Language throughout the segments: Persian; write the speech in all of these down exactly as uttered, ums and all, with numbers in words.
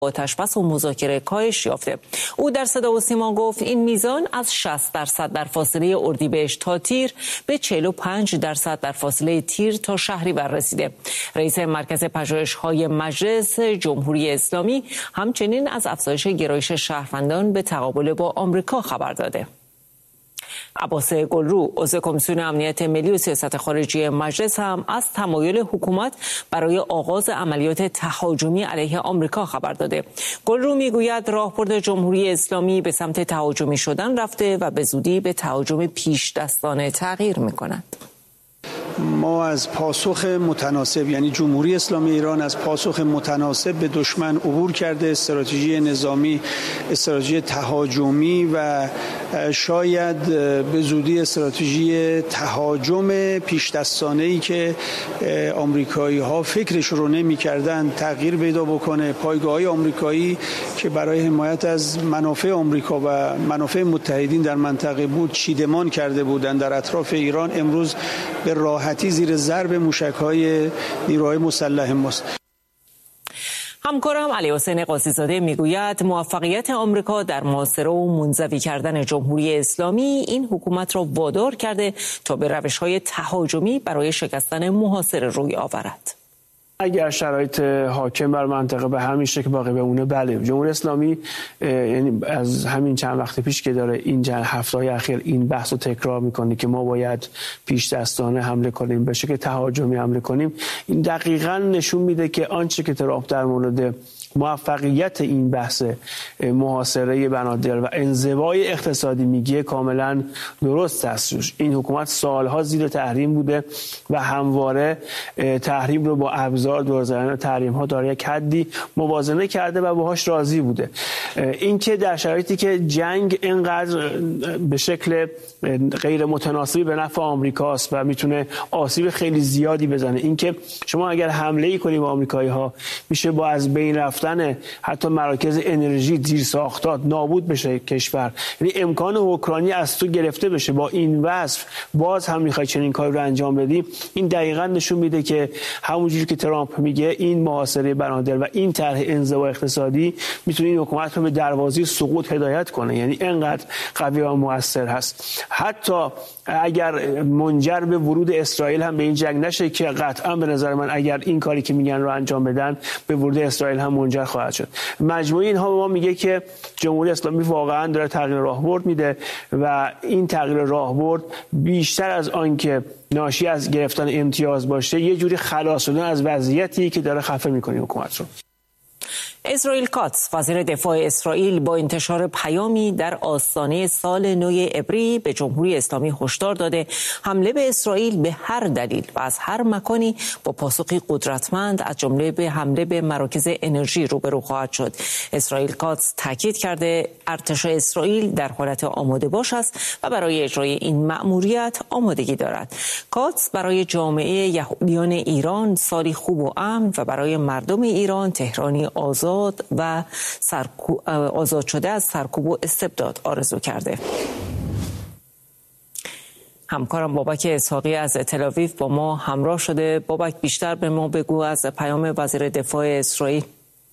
آتش‌بس و مذاکره کاهش یافته. او در صدا و سیما گفت این میزان از شصت درصد در فاصله اردیبهشت تا تیر به چهل و پنج درصد در فاصله تیر تا شهریور رسیده. رئیس مرکز پژوهش‌های مجلس جمهوری اسلامی همچنین از افزایش گرایش شهروندان به تقابل با آمریکا خبر داده. عباس گلرو عضو کمیسیون امنیت ملی و سیاست خارجی مجلس هم از تمایل حکومت برای آغاز عملیات تهاجمی علیه آمریکا خبر داده. گلرو میگوید راهبرد جمهوری اسلامی به سمت تهاجمی شدن رفته و به زودی به تهاجم پیش دستانه تغییر می‌کند. ما از پاسخ متناسب، یعنی جمهوری اسلامی ایران از پاسخ متناسب به دشمن عبور کرده. استراتژی نظامی، استراتژی تهاجمی و شاید به زودی استراتژی تهاجم پیش دستانه‌ای که آمریکایی‌ها فکرش رو نمی‌کردن تغییر پیدا بکنه. پایگاه‌های آمریکایی که برای حمایت از منافع آمریکا و منافع متحدین در منطقه بود چیدمان کرده بودند در اطراف ایران، امروز به راحتی زیر ضرب موشک‌های نیروهای مسلح ماست. همکارم علی حسین قاضی‌زاده میگوید موفقیت آمریکا در محاصره و منزوی کردن جمهوری اسلامی این حکومت را وادار کرده تا به روش‌های تهاجمی برای شکستن محاصره روی آورد. اگر شرایط حاکم بر منطقه به همین شکل باقی بمونه، بله، جمهوری اسلامی یعنی از همین چند وقت پیش که داره این چند هفته‌های اخیر این بحث رو تکرار میکنه که ما باید پیش دستانه حمله کنیم، به شکل تهاجمی حمله کنیم، این دقیقاً نشون میده که آنچه که ترامپ در مورد موفقیت این بحث محاصره بنادر و انزوای اقتصادی میگه کاملا درست است. این حکومت سالها زیر تحریم بوده و همواره تحریم رو با ابزار دورزدن تحریم ها داره یک حدی موازنه کرده و باهاش راضی بوده. اینکه در شرایطی که جنگ اینقدر به شکل غیر متناسبی به نفع آمریکاست و میتونه آسیب خیلی زیادی بزنه، اینکه شما اگر حمله ای کنی به آمریکایی ها میشه با از بین رفتن حتی مراکز انرژی، زیرساختات نابود بشه کشور، یعنی امکان حکمرانی از تو گرفته بشه، با این وصف باز هم میخوای چنین کاری رو انجام بدی، این دقیقاً نشون میده که همونجوری که ترامپ میگه این محاصره بنادر و این طرح انزوا اقتصادی میتونه این حکومت رو به دروازه سقوط هدایت کنه، یعنی انقدر قوی و موثر هست. حتی اگر منجر به ورود اسرائیل هم به این جنگ نشه که قطعا به نظر من اگر این کاری که میگن رو انجام بدن به ورود اسرائیل هم منجر خواهد شد. مجموعه اینها به ما میگه که جمهوری اسلامی واقعا داره تغییر راهبرد میده و این تغییر راهبرد بیشتر از آن که ناشی از گرفتن امتیاز باشه یه جوری خلاص شدن از وضعیتی که داره خفه میکنه حکومت رو. اسرائیل کاتس وزیر دفاع اسرائیل با انتشار پیامی در آستانه سال نو عبری به جمهوری اسلامی هشدار داده حمله به اسرائیل به هر دلیل و از هر مکانی با پاسخی قدرتمند از جمله به حمله به مراکز انرژی روبرو خواهد شد. اسرائیل کاتس تاکید کرده ارتش اسرائیل در حالت آماده باش است و برای اجرای این مأموریت آمادگی دارد. کاتس برای جامعه یهودیان ایران سالی خوب و امن و برای مردم ایران تهرانی آزاد و سرکو... آزاد شده از سرکوب و استبداد آرزو کرده. همکارم بابک اسحاقی از تل‌آویو با ما همراه شده. بابک، بیشتر به ما بگو از پیام وزیر دفاع اسرائیل.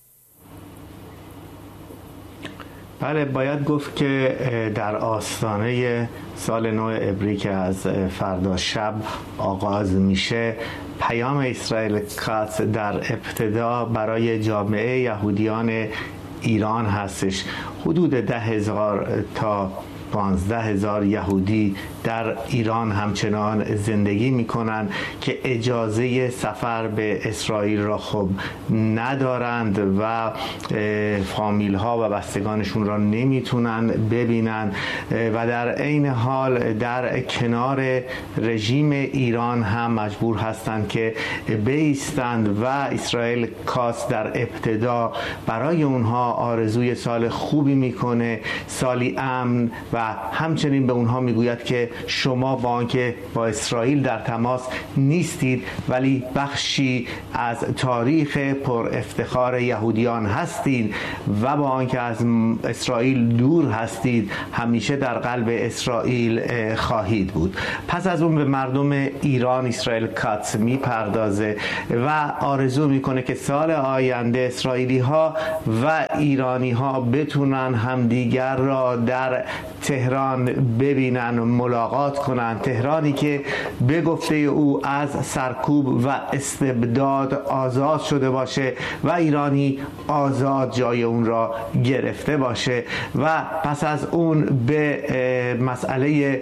بله، باید گفت که در آستانه سال نو عبری که از فردا شب آغاز میشه، پیام اسرائیل کاتس در ابتدا برای جامعه یهودیان ایران هستش. حدود ده هزار تا پانزده هزار یهودی در ایران همچنان زندگی میکنن که اجازه سفر به اسرائیل را خب ندارند و فامیل ها و بستگانشون را نمیتونن ببینن و در عین حال در کنار رژیم ایران هم مجبور هستند که بایستند و اسرائیل کاتس در ابتدا برای اونها آرزوی سال خوبی میکنه، سالی امن و و همچنین به اونها میگوید که شما با آنکه با اسرائیل در تماس نیستید ولی بخشی از تاریخ پر افتخار یهودیان هستید و با آنکه از اسرائیل دور هستید همیشه در قلب اسرائیل خواهید بود. پس از اون به مردم ایران اسرائیل کاتس میپردازه و آرزو میکنه که سال آینده اسرائیلی ها و ایرانی ها بتونن همدیگر را در تهران ببینن، ملاقات کنن. تهرانی که به گفته او از سرکوب و استبداد آزاد شده باشه و ایرانی آزاد جای اون را گرفته باشه. و پس از اون به مسئله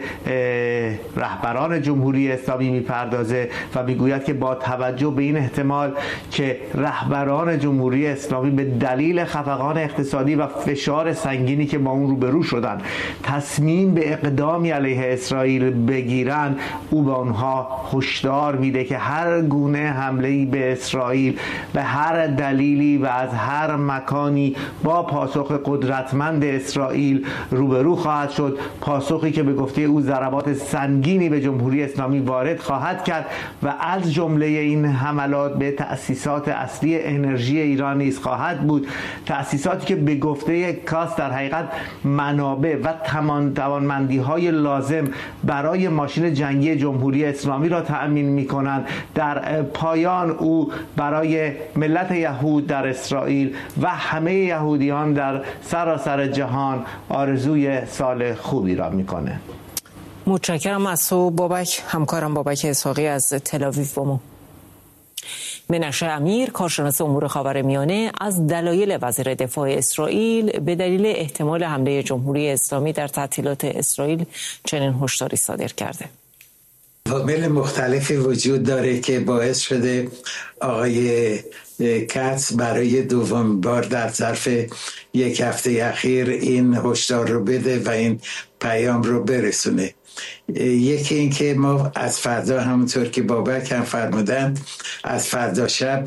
رهبران جمهوری اسلامی میپردازه و میگوید که با توجه به این احتمال که رهبران جمهوری اسلامی به دلیل خفقان اقتصادی و فشار سنگینی که با اون روبرو شدن تصمیم به اقدامی علیه اسرائیل بگیرن، او به آنها هشدار میده که هر گونه حمله‌ای به اسرائیل به هر دلیلی و از هر مکانی با پاسخ قدرتمند اسرائیل روبرو خواهد شد، پاسخی که به گفته او ضربات سنگینی به جمهوری اسلامی وارد خواهد کرد و از جمله این حملات به تأسیسات اصلی انرژی ایران نیز خواهد بود. تأسیساتی که به گفته کاس در حقیقت منابع و توانمندی های لازم برای ماشین جنگی جمهوری اسلامی را تأمین می کنند. در پایان او برای ملت یهود در اسرائیل و همه یهودیان در سراسر جهان آرزوی سال خوبی را می کنه. متشکرم از تو بابک، همکارم بابک اسحاقی از تل‌آویو با ما. منشه امیر، کارشناس امور خاورمیانه، از دلایل وزیر دفاع اسرائیل به دلیل احتمال حمله جمهوری اسلامی در تعطیلات اسرائیل چنین هشداری صادر کرده. عوامل مختلفی وجود داره که باعث شده آقای کاتس برای دومین بار در ظرف یک هفته اخیر این هشدار رو بده و این پیام رو برسونه. یکی این که ما از فردا، همونطور که بابک هم فرمودند، از فردا شب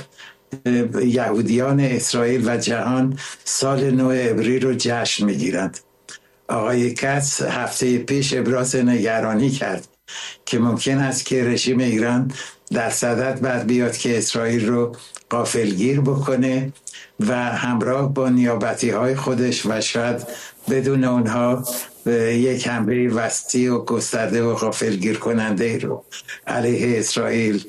یهودیان اسرائیل و جهان سال نو عبری رو جشن میگیرند. آقای کاتس هفته پیش ابراز نگرانی کرد که ممکن است که رژیم ایران در صدد بر بیاد که اسرائیل رو غافلگیر بکنه و همراه با نیابتی های خودش و شاید بدون اونها یک حمله وسیع و گسترده و غافلگیر کننده رو علیه اسرائیل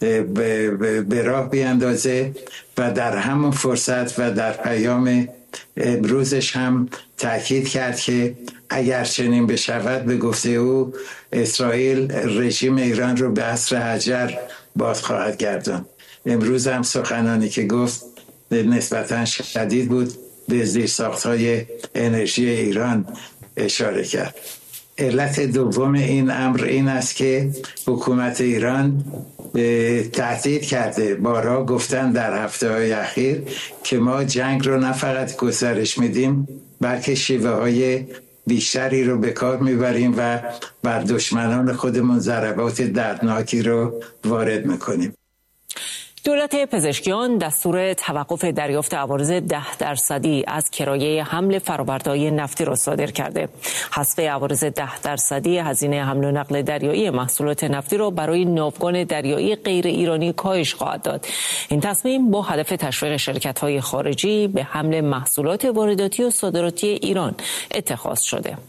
به راه بیاندازه و در همون فرصت و در پیام امروزش هم تاکید کرد که اگر چنین بشود به گفته او اسرائیل رژیم ایران رو به عصر حجر باز خواهد گرداند. امروز هم سخنانی که گفت نسبتاً شدید بود، به زیرساخت‌های انرژی ایران اشاره کرد. علت دوم این امر این است که حکومت ایران تهدید کرده، بارها گفتن در هفته‌های اخیر که ما جنگ رو نه فقط گسترش میدیم بلکه شیوه های بیشتری رو به کار میبریم و بر دشمنان خودمون ضربات دردناکی رو وارد میکنیم. دولت پزشکیان دستور توقف دریافت عوارض ده درصدی از کرایه حمل فرآورده‌های نفتی را صادر کرده. حذف عوارض ده درصدی هزینه حمل و نقل دریایی محصولات نفتی را برای ناوگان دریایی غیر ایرانی کاهش خواهد داد. این تصمیم با هدف تشویق شرکت‌های خارجی به حمل محصولات وارداتی و صادراتی ایران اتخاذ شده.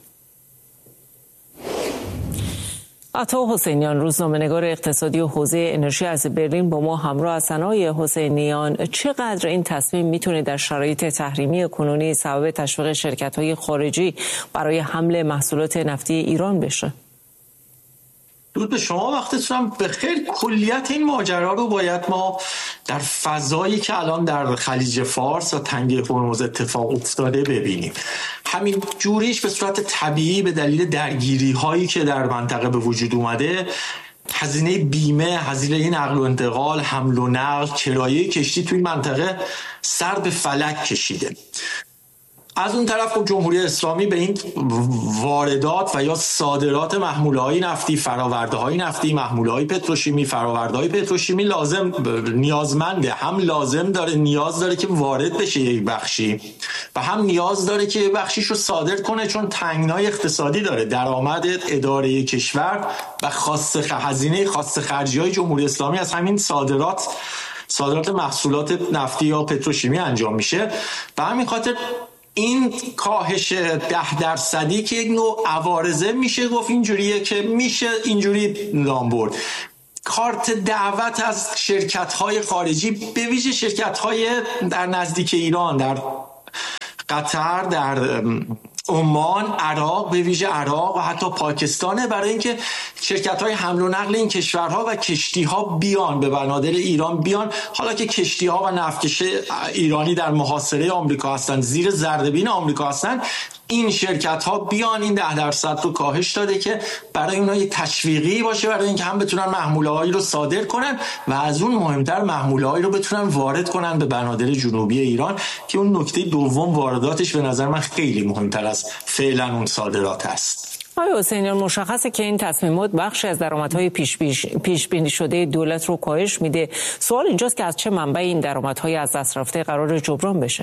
عطا حسینیان، روزنامه‌نگار اقتصادی و حوزه انرژی از برلین با ما همراه هستند. آقای حسینیان، چقدر این تصمیم میتونه در شرایط تحریمی کنونی سبب تشویق شرکت‌های خارجی برای حمل محصولات نفتی ایران بشه؟ درود به شما، وقتتونم بخیر. کلیت این ماجرا رو باید ما در فضایی که الان در خلیج فارس و تنگه هرمز اتفاق افتاده ببینیم. همین جوریش به صورت طبیعی به دلیل درگیری هایی که در منطقه به وجود اومده، هزینه بیمه، هزینه نقل و انتقال، حمل و نقل، کرایه کشتی توی منطقه سر به فلک کشیده. از اون طرف خب جمهوری اسلامی به این واردات و یا صادرات محموله‌های نفتی، فرآورده‌های نفتی، محموله‌های پتروشیمی، فرآورده‌های پتروشیمی لازم نیازمنده، هم لازم داره، نیاز داره که وارد بشه یک بخشی و هم نیاز داره که بخشیش رو صادر کنه چون تنگنای اقتصادی داره. درآمد اداره کشور و خاص هزینه خاص خرجی های جمهوری اسلامی از همین صادرات صادرات محصولات نفتی یا پتروشیمی انجام میشه. و همین خاطر این کاهش ده درصدی که یک نوع عوارضه میشه گفت اینجوریه که میشه اینجوری نام برد. کارت دعوت از شرکت‌های خارجی به ویژه شرکت‌های در نزدیک ایران، در قطر، در عمان، عراق، به ویژه عراق و حتی پاکستانه، برای اینکه شرکت‌های حمل و نقل این کشورها و کشتی‌ها بیان به بنادر ایران بیان. حالا که کشتی‌ها و نفتکش ایرانی در محاصره آمریکا هستند، زیر ذره‌بین آمریکا هستند، این شرکت‌ها بیان این ده درصد رو کاهش داده که برای اونها یه تشویقی باشه برای اینکه هم بتونن محموله‌هایی رو صادر کنن و از اون مهمتر محموله‌هایی رو بتونن وارد کنن به بنادر جنوبی ایران که اون نکته دوم وارداتش به نظر من خیلی مهمتر از فعلا اون صادرات است. آقای حسینیان، مشخصه که این تصمیمات بخشی از درآمدهای پیش پیش بینی شده دولت رو کاهش میده. سوال اینجاست که از چه منبعی این درآمدهای از دست رفته قرار جبران بشه؟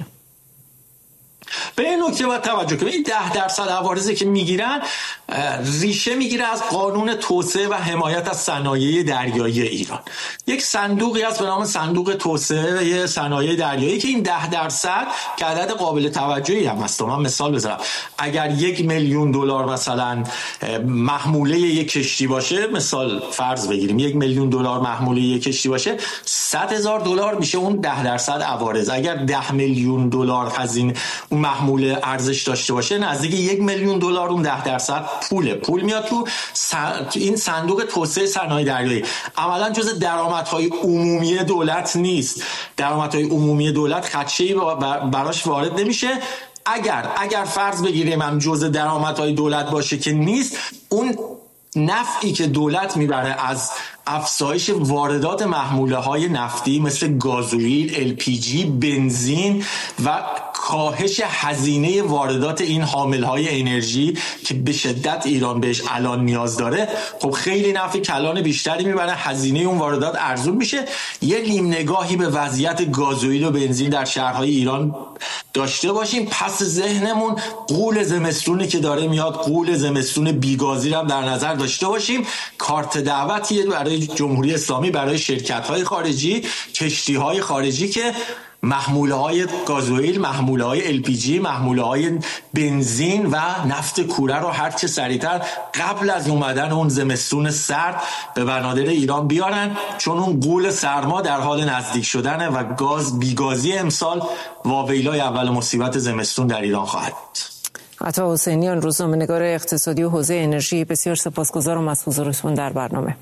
به این نکته باید توجه کنید. این ده درصد عوارضی که میگیرن ریشه میگیره از قانون توسعه و حمایت از صنایع دریایی ایران. یک صندوقی هست به نام صندوق توسعه صنایع دریایی که این ده درصد که عدد قابل توجهی هم هست. من مثال بزنم، اگر یک میلیون دلار مثلا محموله یک کشتی باشه، مثال فرض بگیریم یک میلیون دلار محموله یک کشتی باشه، صد هزار دلار میشه اون ده درصد عوارض. اگر ده میلیون دلار هزینه اون محموله ارزش داشته باشه، نزدیک یک میلیون دلار اون ده درصد پوله پول میاد تو این صندوق توسعه صنایع دریایی. عملا جز درآمدهای عمومی دولت نیست. درآمدهای عمومی دولت خدشه‌ای براش وارد نمیشه. اگر اگر فرض بگیریم هم جز درآمدهای دولت باشه که نیست، اون نفعی که دولت میبره از افزایش واردات محموله های نفتی مثل گازوئیل، ال پی جی، بنزین و کاهش هزینه واردات این حاملهای انرژی که به شدت ایران بهش الان نیاز داره، خب خیلی نفع کلان بیشتری میبره، هزینه اون واردات ارزون میشه. یه نیم نگاهی به وضعیت گازوئیل و بنزین در شهرهای ایران داشته باشیم. پس ذهنمون غول زمستونی که داره میاد، غول زمستون بیگازی هم در نظر داشته باشیم. کارت دعوتیه برای جمهوری اسلامی، برای شرکت‌های خارجی، کشتی‌های خارجی که محموله‌های گازوئیل، محموله‌های ال پی جی، محموله‌های بنزین و نفت کوره رو هر چه سریعتر قبل از اومدن اون زمستون سرد به بنادر ایران بیارن، چون اون غول سرما در حال نزدیک شدنه و گاز بیگازی امسال واویلای اول مصیبت زمستون در ایران خواهد بود. عطا حسینیان، روزنامه‌نگار اقتصادی و حوزه انرژی، بسیار سپاسگزارم از حضورتون در برنامه.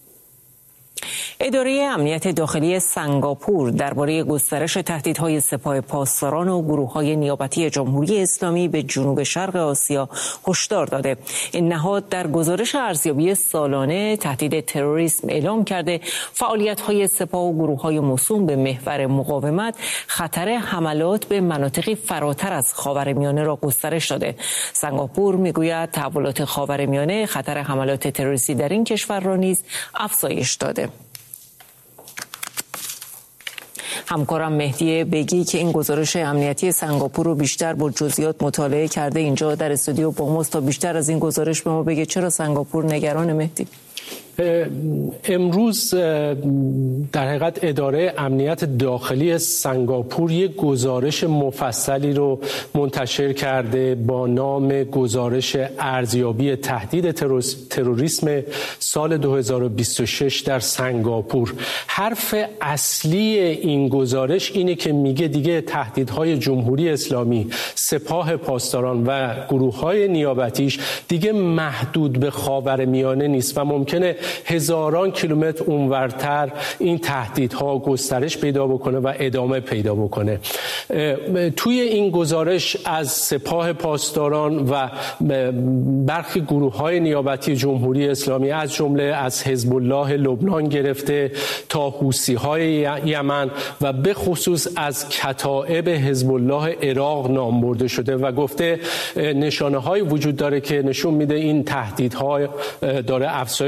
اداره امنیت داخلی سنگاپور درباره گسترش تهدیدهای سپاه پاسداران و گروه‌های نیابتی جمهوری اسلامی به جنوب شرق آسیا هشدار داده. این نهاد در گزارش ارزیابی سالانه تهدید تروریسم اعلام کرده فعالیت‌های سپاه و گروه‌های موسوم به محور مقاومت خطر حملات به مناطقی فراتر از خاورمیانه را گسترش داده. سنگاپور میگوید تحولات خاورمیانه خطر حملات تروریستی در این کشور را نیز افزایش داده. همکارم مهدی بگی که این گزارش امنیتی سنگاپور رو بیشتر با جزئیات مطالعه کرده اینجا در استودیو با ماست تا بیشتر از این گزارش به ما بگه. چرا سنگاپور نگران مهدی؟ امروز در حقیقت اداره امنیت داخلی سنگاپور یک گزارش مفصلی رو منتشر کرده با نام گزارش ارزیابی تهدید تروریسم سال دو هزار و بیست و شش در سنگاپور. حرف اصلی این گزارش اینه که میگه دیگه تهدیدهای جمهوری اسلامی، سپاه پاسداران و گروه‌های نیابتیش دیگه محدود به خاورمیانه نیست و ممکنه هزاران کیلومتر اونورتر این تهدیدها گسترش پیدا بکنه و ادامه پیدا بکنه. توی این گزارش از سپاه پاسداران و برخی گروه‌های نیابتی جمهوری اسلامی از جمله از حزب الله لبنان گرفته تا حوثی‌های یمن و به خصوص از کتائب حزب الله عراق نام برده شده و گفته نشانه‌هایی وجود داره که نشون میده این تهدیدها داره افزایش پیدا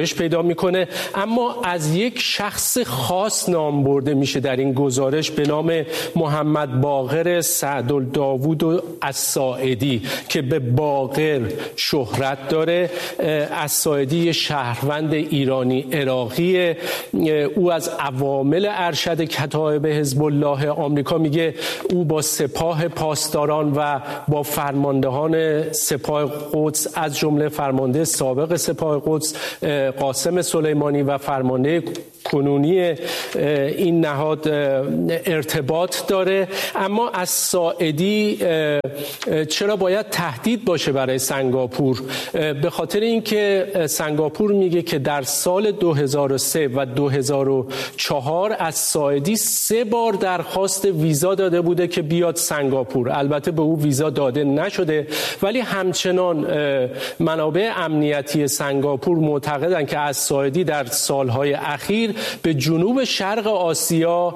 پیدا میکنه، اما از یک شخص خاص نام برده میشه در این گزارش به نام محمد باقر سعدالداوود الساعدی که به باقر شهرت داره. الساعدی شهروند ایرانی عراقی، او از عوامل ارشد کتایب حزب الله آمریکا. میگه او با سپاه پاسداران و با فرماندهان سپاه قدس از جمله فرمانده سابق سپاه قدس قاسم سلیمانی و فرمانده کنونی این نهاد ارتباط داره. اما از ساعدی چرا باید تهدید باشه برای سنگاپور؟ به خاطر اینکه سنگاپور میگه که در سال دو هزار و سه و دو هزار و چهار از ساعدی سه بار درخواست ویزا داده بوده که بیاد سنگاپور. البته به او ویزا داده نشده، ولی همچنان منابع امنیتی سنگاپور معتقدند که از ساعدی در سالهای اخیر به جنوب شرق آسیا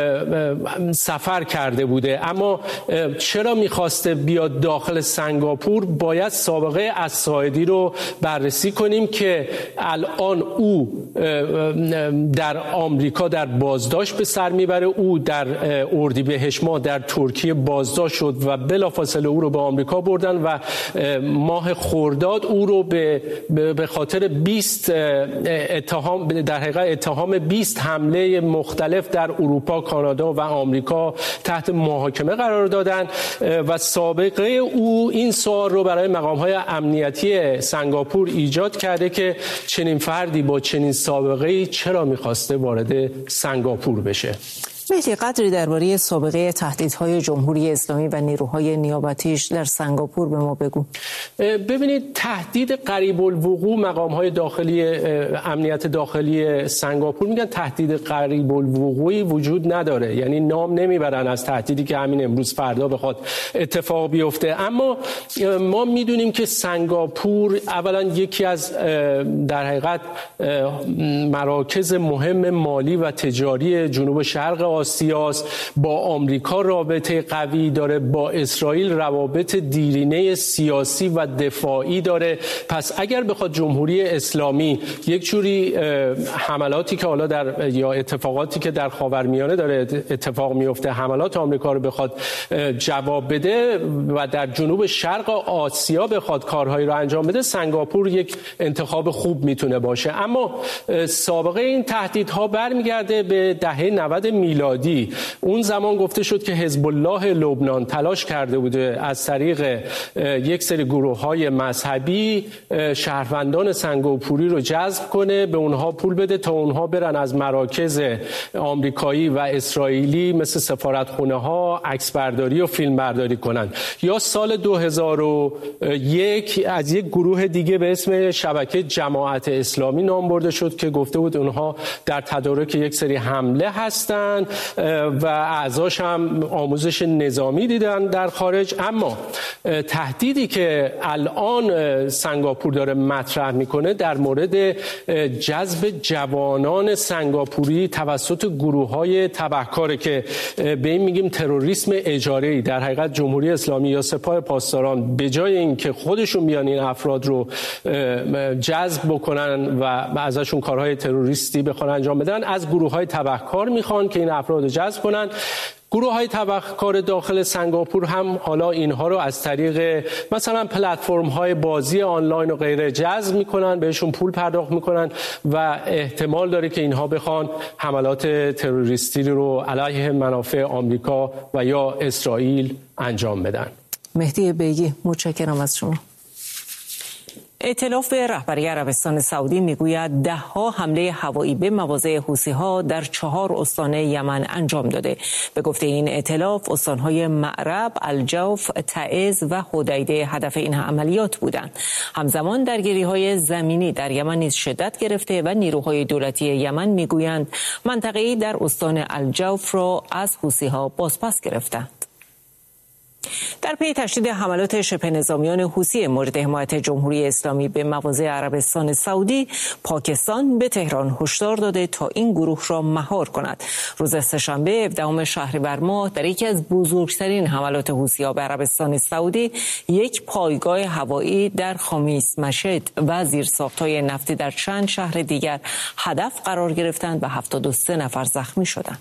سفر کرده بوده. اما چرا میخواسته بیاد داخل سنگاپور؟ باید سابقه الساعدی رو بررسی کنیم که الان او در آمریکا در بازداشت به سر میبره. او در اردیبهشت ماه در ترکیه بازداشت شد و بلافاصله او رو به آمریکا بردن و ماه خرداد او رو به به خاطر بیست اتهام در حقیقت اتهام بیست حمله مختلف در اروپا، کانادا و آمریکا تحت محاکمه قرار دادن و سابقه او این سوال رو برای مقام‌های امنیتی سنگاپور ایجاد کرده که چنین فردی با چنین سابقه‌ای چرا می‌خواسته وارد سنگاپور بشه. مهدی، قدری درباره سابقه تهدیدهای جمهوری اسلامی و نیروهای نیابتیش در سنگاپور به ما بگو. ببینید، تهدید قریب الوقوع، مقام‌های داخلی امنیت داخلی سنگاپور میگن تهدید قریب الوقوعی وجود نداره، یعنی نام نمیبرن از تهدیدی که همین امروز فردا بخواد اتفاق بیفته. اما ما میدونیم که سنگاپور اولا یکی از در حقیقت مراکز مهم مالی و تجاری جنوب شرق آسیاست، با آمریکا رابطه قوی داره، با اسرائیل روابط دیرینه سیاسی و دفاعی داره. پس اگر بخواد جمهوری اسلامی یک جوری حملاتی که حالا در یا اتفاقاتی که در خاورمیانه داره اتفاق میفته، حملات آمریکا رو بخواد جواب بده و در جنوب شرق آسیا بخواد کارهایی رو انجام بده، سنگاپور یک انتخاب خوب میتونه باشه. اما سابقه این تهدیدها برمیگرده به دهه نود میلادی. اون زمان گفته شد که حزب الله لبنان تلاش کرده بوده از طریق یک سری گروه‌های مذهبی شهروندان سنگاپوری رو جذب کنه، به اونها پول بده تا اونها برن از مراکز آمریکایی و اسرائیلی مثل سفارتخونه‌ها عکسبرداری و فیلمبرداری کنن. یا سال دو هزار و یک از یک گروه دیگه به اسم شبکه جماعت اسلامی نام برده شد که گفته بود اونها در تدارک یک سری حمله هستن و اعضاش هم آموزش نظامی دیدن در خارج. اما تهدیدی که الان سنگاپور داره مطرح میکنه در مورد جذب جوانان سنگاپوری توسط گروه‌های تبهکاره که به این میگیم تروریسم اجاره‌ای. در حقیقت جمهوری اسلامی یا سپاه پاسداران به جای اینکه خودشون بیان این افراد رو جذب بکنن و ازشون کارهای تروریستی بخوان انجام بدن، از گروه‌های تبهکار میخوان که این افراد رو جذب کنن. گروه های تبهکار داخل سنگاپور هم حالا اینها رو از طریق مثلا پلتفرم های بازی آنلاین و غیره جذب میکنن، بهشون پول پرداخت میکنن و احتمال داره که اینها بخوان حملات تروریستی رو علیه منافع آمریکا و یا اسرائیل انجام بدن. مهدی بیگی، متشکرم از شما. ائتلاف رهبری عربستان سعودی میگوید ده ها حمله هوایی به مواضع حوثی‌ها در چهار استان یمن انجام داده. به گفته این ائتلاف، استانهای معرب، الجوف، تعز و حدیده هدف این عملیات بودند. همزمان درگیری‌های زمینی در یمن نیز شدت گرفته و نیروهای دولتی یمن میگویند منطقه‌ای در استان الجوف را از حوثی‌ها بازپس گرفتند. در پی تشدید حملات شبه نظامیان حوثی مورد حمایت جمهوری اسلامی به مواضع عربستان سعودی، پاکستان به تهران هشدار داده تا این گروه را مهار کند. روز سه‌شنبه هفدهم شهریور ماه در یکی از بزرگترین حملات حوثی‌ها به عربستان سعودی، یک پایگاه هوایی در خمیس مشهد و زیرساخت‌های نفتی در چند شهر دیگر هدف قرار گرفتند و هفتاد و سه نفر زخمی شدند.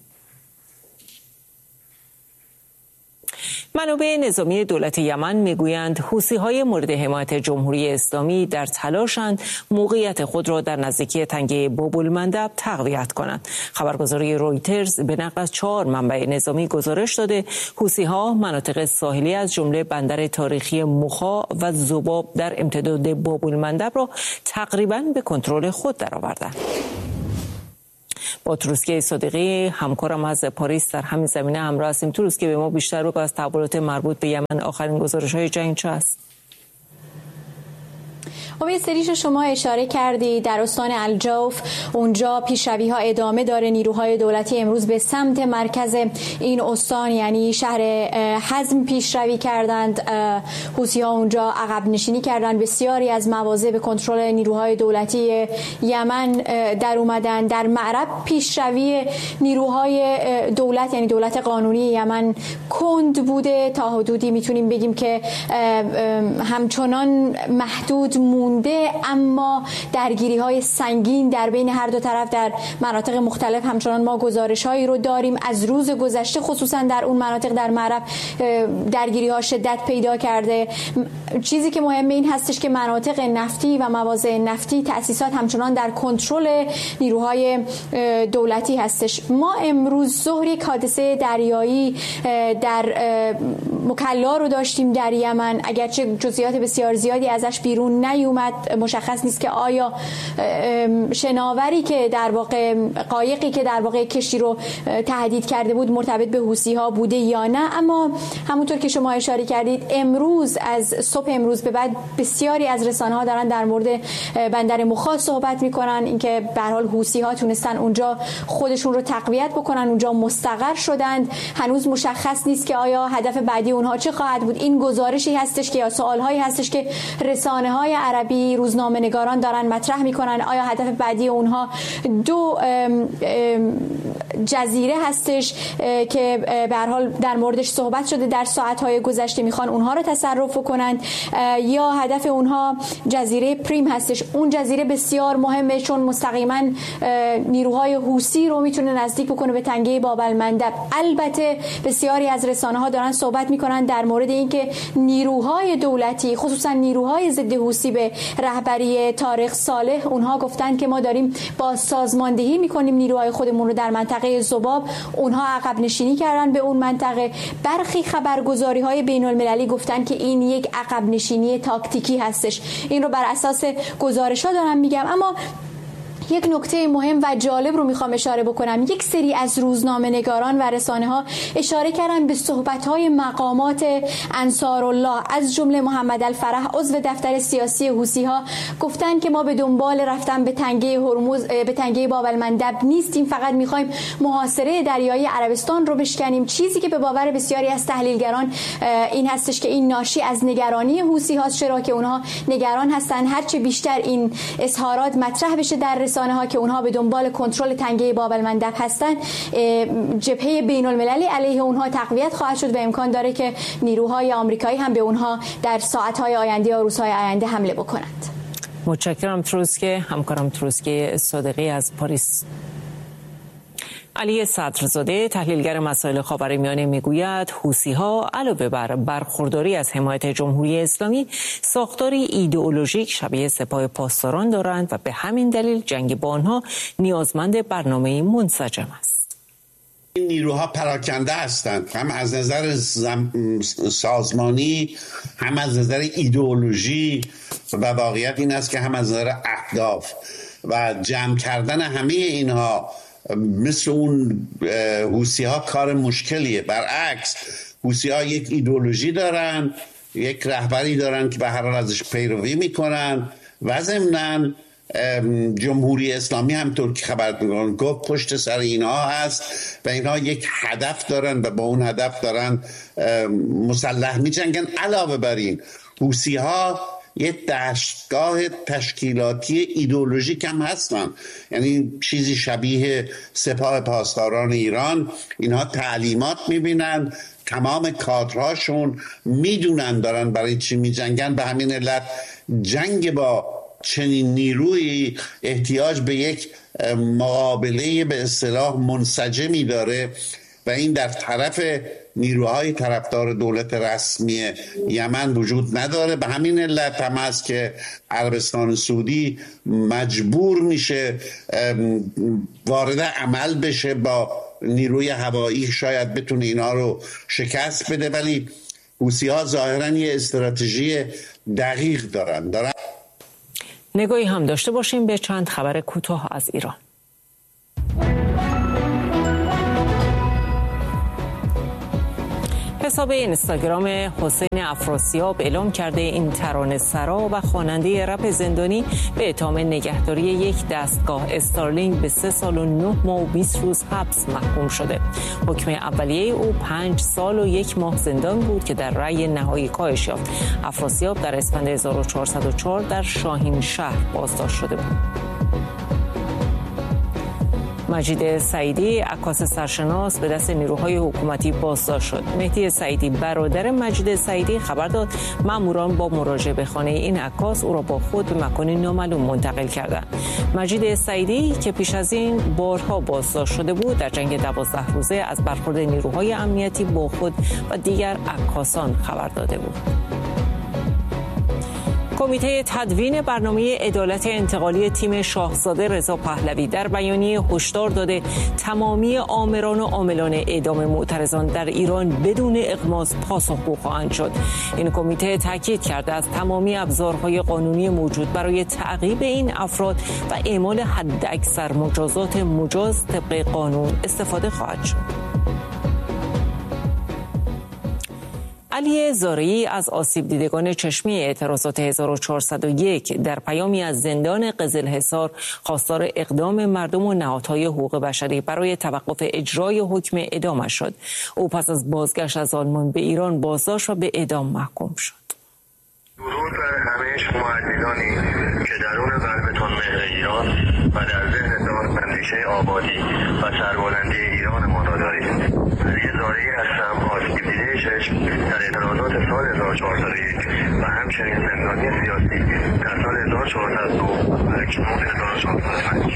منابع نظامی دولت یمن میگویند حوثی‌های مورد حمایت جمهوری اسلامی در تلاشند موقعیت خود را در نزدیکی تنگه باب‌المندب تقویت کنند. خبرگزاری رویترز به نقل از چهار منبع نظامی گزارش داده حوثی‌ها مناطق ساحلی از جمله بندر تاریخی مخا و ذباب در امتداد باب‌المندب را تقریباً به کنترل خود درآوردند. با تروسکه صادقی همکارم از پاریس در همین زمینه همراه هستیم. تروسکه، به ما بیشتر بگو از تحولات مربوط به یمن، آخرین گزارش‌های جنگ چه است؟ خب یه سریش شما اشاره کردی در استان الجوف، اونجا پیشروی ها ادامه داره. نیروهای دولتی امروز به سمت مرکز این استان یعنی شهر حزم پیشروی کردند. حوثی ها اونجا عقب نشینی کردند، بسیاری از مواضع به کنترل نیروهای دولتی یمن در اومدن. در معرب پیشروی نیروهای دولت یعنی دولت قانونی یمن کند بوده، تا حدودی میتونیم بگیم که همچنان محدود مونده، اما درگیری های سنگین در بین هر دو طرف در مناطق مختلف همچنان ما گزارش هایی رو داریم. از روز گذشته خصوصا در اون مناطق در معرب درگیری ها شدت پیدا کرده. چیزی که مهمه این هستش که مناطق نفتی و مواضع نفتی، تأسیسات همچنان در کنترل نیروهای دولتی هستش. ما امروز ظهر یک حادثه دریایی در مکلا رو داشتیم در یمن، اگرچه جزئیات بسیار زیادی ازش بیرون نیومد. مشخص نیست که آیا شناوری که در واقع قایقی که در واقع کشتی رو تهدید کرده بود مرتبط به حوثی ها بوده یا نه. اما همونطور که شما اشاره کردید امروز، از صبح امروز به بعد، بسیاری از رسانه ها دارن در مورد بندر مخا صحبت میکنن، اینکه به هر حال حوثی ها تونستن اونجا خودشون رو تقویت بکنن، اونجا مستقر شدند. هنوز مشخص نیست که آیا هدف بعدی اونها چه خواهد بود. این گزارشی هستش که یا سوال هایی هستش که رسانه های عربی، روزنامه نگاران دارن مطرح میکنن. آیا هدف بعدی اونها دو جزیره هستش که به هر حال در موردش صحبت شده در ساعت‌های گذشته، میخوان اونها رو تصرف کنند، یا هدف اونها جزیره پریم هستش؟ اون جزیره بسیار مهمه چون مستقیما نیروهای حوثی رو میتونه نزدیک بکنه به تنگه باب‌المندب. البته بسیاری از رسانه‌ها دارن صحبت میکنن در مورد اینکه نیروهای دولتی، خصوصا نیروهای ضد حوثی به رهبری طارق صالح، اونها گفتن که ما داریم با سازماندهی میکنیم نیروهای خودمون رو در منطقه ذباب. اونها عقب نشینی کردن به اون منطقه. برخی خبرگزاری های بین المللی گفتن که این یک عقب نشینی تاکتیکی هستش. این رو بر اساس گزارش ها دارم میگم. اما یک نکته مهم و جالب رو میخوام اشاره بکنم. یک سری از روزنامه نگاران و رسانه ها اشاره کردن به صحبت های مقامات انصارالله، از جمله محمد الفرح عضو دفتر سیاسی حوثی ها، گفتن که ما به دنبال رفتن به تنگه هرمز، به تنگه باب‌المندب نیستیم، فقط میخوایم محاصره دریایی عربستان رو بشکنیم. چیزی که به باور بسیاری از تحلیلگران این هستش که این ناشی از نگرانی حوثی هاست، چرا که اونها نگران هستن هرچه بیشتر این اظهارات مطرح بشه در رسانه ها که اونها به دنبال کنترل تنگه باب‌المندب هستن، جبهه بین المللی علیه اونها تقویت خواهد شد و امکان داره که نیروهای آمریکایی هم به اونها در ساعت‌های آینده یا روزهای آینده حمله بکنند. متشکرم تروسکه، همکارم تروسکه صادقی از پاریس. علی صدرزاده، تحلیلگر مسائل خاورمیانه، میگوید حوثی‌ها علاوه بر برخورداری از حمایت جمهوری اسلامی، ساختاری ایدئولوژیک شبیه سپاه پاسداران دارند و به همین دلیل جنگ با آنها نیازمند برنامه‌ای منسجم است. این نیروها پراکنده هستند، هم از نظر سازمانی، هم از نظر ایدئولوژی، و واقعیت این است که هم از نظر اهداف، و جمع کردن همه اینها مثل اون حوثی ها کار مشکلیه. برعکس حوثی ها یک ایدئولوژی دارن، یک رهبری دارن که به هر حال ازش پیروی میکنن، و ضمناً جمهوری اسلامی همطور که خبر می‌کنن گفت پشت سر اینها هست و اینها یک هدف دارن و با اون هدف دارن مسلح می‌جنگن. علاوه بر این حوثی‌ها یه دستگاه تشکیلاتی ایدئولوژیک هم هستن، یعنی چیزی شبیه سپاه پاسداران ایران. اینها تعلیمات میبینن، تمام کادرهاشون میدونن دارن برای چی میجنگن. به همین علت جنگ با چنین نیروی احتیاج به یک مقابله به اصطلاح منسجمی داره و این در طرف نیروهای طرفدار دولت رسمی یمن وجود نداره. به همین علت هم است که عربستان سعودی مجبور میشه وارد عمل بشه با نیروی هوایی، شاید بتونه اینا رو شکست بده، ولی حوثی‌ها ظاهراً یه استراتژی دقیق دارن دارن نگاهی هم داشته باشیم به چند خبر کوتاه از ایران. حساب اینستاگرام حسین افراسیاب اعلام کرده این ترانه سرا و خواننده رپ زندانی به اتهام نگهداری یک دستگاه استارلینک به سه سال و نه ماه و بیست روز حبس محکوم شده. حکم اولیه او پنج سال و یک ماه زندان بود که در رأی نهایی کاهش یافت. افراسیاب در اسفند هزار و چهارصد و چهار در شاهین شهر بازداشت شده بود. مجید سعیدی عکاس سرشناس به دست نیروهای حکومتی بازداشت شد. مهدی سعیدی برادر مجید سعیدی خبر داد ماموران با مراجعه به خانه این عکاس او را با خود به مکانی نامعلوم منتقل کردند. مجید سعیدی که پیش از این بارها بازداشت شده بود در جنگ دوازده روزه از برخورد نیروهای امنیتی با خود و دیگر عکاسان خبر داده بود. کمیته تدوین برنامه عدالت انتقالی تیم شاهزاده رضا پهلوی در بیانیه هشدار داده تمامی آمران و عاملان اعدام معترضان در ایران بدون اغماض پاسخگو خواهند شد. این کمیته تاکید کرده از تمامی ابزارهای قانونی موجود برای تعقیب این افراد و اعمال حداکثر مجازات مجاز طبق قانون استفاده خواهد شد. علی زارعی از آسیب دیدگان چشمی اعتراضات هزار و چهارصد و یک در پیامی از زندان قزلحصار خواستار اقدام مردم و نهادهای حقوق بشری برای توقف اجرای حکم اعدامش شد. او پس از بازگشت از آلمان به ایران بازداشت و به اعدام محکوم شد. درود بر همه شما عزیزانی که درون قلبتان مهر ایران و در ذهنتان اندیشه آبادی و سربلندی ایران ما را دارید. علی زارعی هستم، آسیب دیده چشم در اعتراضات سال هزار و چهارصد و یک و همچنین زندانی سیاسی در سال هزار و چهارصد و دو و اکنون هزار و چهارصد و پنج.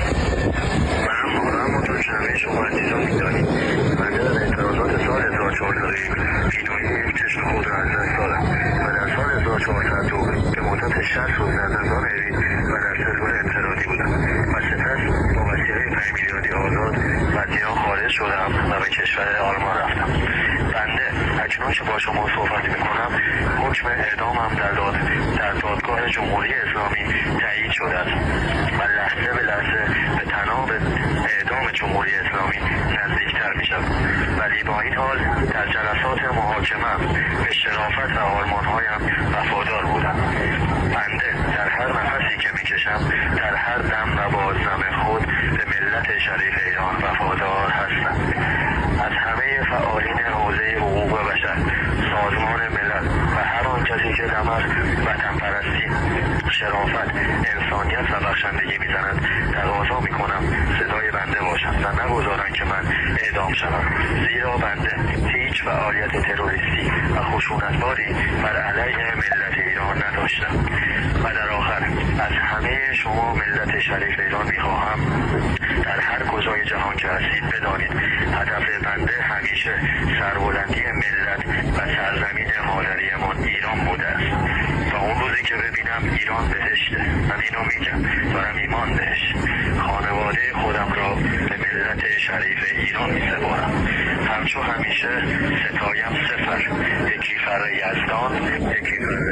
و اما همانطور که همه شما عزیزان می‌دانید بنده در اعتراضات سال هزار و چهارصد و یک بینایی یک چشم خود را از دست دادم و در سال هزار و چهارصد و دو به مدت شصت روز در زندان اوین و در سلول انفرادی بودم و سپس با وسیله پنج میلیاردی آزاد و زیان خارج شدم و به کشور آلمان رفتم. بنده اکنون که با شما صحبت میکنم حکم اعدامم در داد در دادگاه جمهوری اسلامی تایید شده است و لحظه به لحظه به طناب اعدام جمهوری اسلامی نزدیکتر میشم. ولی با این حال در جلسات محاکمه به شرافت و آرمانهایم وفادار بودم. بنده در هر نفسی که میکشم در هر دم و بازدم خود به ملت شریف ایران وفادار هستم. از همه فعالین حوزه حقوق بشر، سازمان ملل و هر آن کسی که دم از وطن پرستی، شرافت، انسانیت و بخشندگی میزند تقاضا میکنم صدای بنده باشند و نگذارند که من اعدام شوم، زیرا بنده هیچ فعالیت تروریستی و خشونتباری بر علیه ملت ایران نداشتم. و در آخر از همه شما ملت شریف ایران میخواهم در هر کجای جهان که هستید بدانید هدف بنده همیشه سربلندی ملت و سرزمین مادریمان ایران بوده است. تا اون روزی که ببینم ایران بهشته، من اینو میگم، دارم ایمان بهش، خانواده خودم را به ملت شریف ایران میسپارم. همچو همیشه ستایم صفر، یکی فر یزدان، یکی فر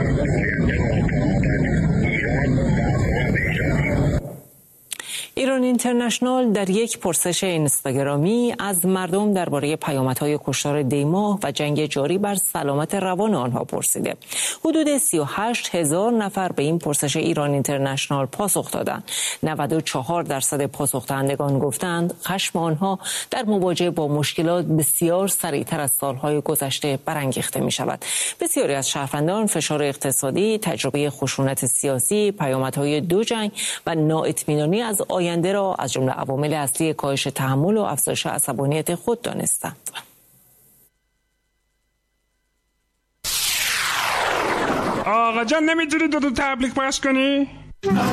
ایران این اینترنشنال در یک پرسش اینستاگرامی از مردم درباره پیامدهای کشتار دیماه و جنگ جاری بر سلامت روان آنها پرسیده. حدود سی و هشت هزار نفر به این پرسش ایران اینترنشنال پاسخ دادند. نود و چهار درصد پاسخ دهندگان گفتند خشم آنها در مواجهه با مشکلات بسیار سریعتر از سالهای گذشته برانگیخته می شود. بسیاری از شهروندان فشار اقتصادی، تجربه خشونت سیاسی، پیامدهای دو جنگ و نااطمینانی از آینده را از جمله عوامل اصلی کاهش تحمل و افزایش عصبانیت خود دانستند. آقا جان نمیتونی دو دو تبلیغ پخش کنی؟